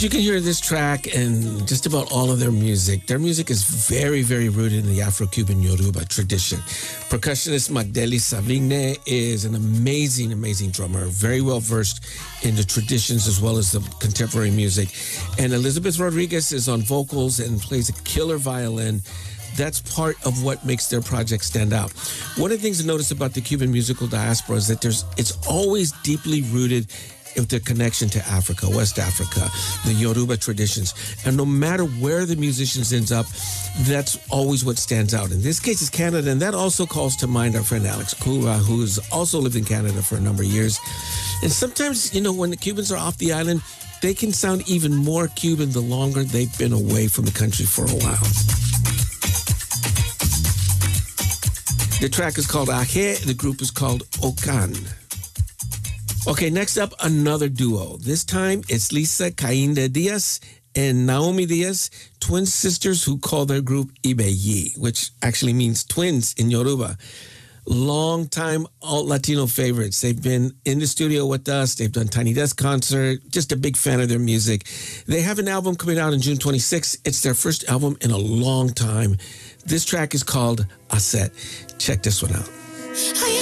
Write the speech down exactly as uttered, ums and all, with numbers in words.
you can hear this track and just about all of their music. Their music is very, very rooted in the Afro-Cuban Yoruba tradition. Percussionist Magdeli Savigne is an amazing, amazing drummer, very well versed in the traditions as well as the contemporary music. And Elizabeth Rodriguez is on vocals and plays a killer violin. That's part of what makes their project stand out. One of the things to notice about the Cuban musical diaspora is that there's it's always deeply rooted with their connection to Africa, West Africa, the Yoruba traditions. And no matter where the musicians ends up, that's always what stands out. In this case, it's Canada, and that also calls to mind our friend Alex Cura, who has also lived in Canada for a number of years. And sometimes, you know, when the Cubans are off the island, they can sound even more Cuban the longer they've been away from the country for a while. The track is called Aje. The group is called Okan. Okay, next up, another duo. This time, it's Lisa Caínda Diaz and Naomi Diaz, twin sisters who call their group Ibeyi, which actually means twins in Yoruba. Long-time alt-Latino favorites. They've been in the studio with us. They've done Tiny Desk concert. Just a big fan of their music. They have an album coming out on June twenty-sixth. It's their first album in a long time. This track is called Aset. Check this one out.